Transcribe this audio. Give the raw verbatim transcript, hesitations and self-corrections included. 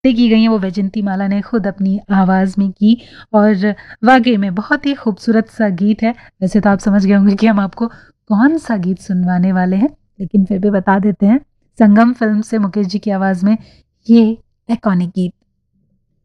की गई हैं वो वैजंती माला ने खुद अपनी आवाज़ में की और वाक़ई में बहुत ही खूबसूरत सा गीत है। वैसे तो आप समझ गए होंगे कि हम आपको कौन सा गीत सुनवाने वाले हैं, लेकिन फिर भी बता देते हैं। संगम फ़िल्म से मुकेश जी की आवाज़ में ये आइकॉनिक गीत।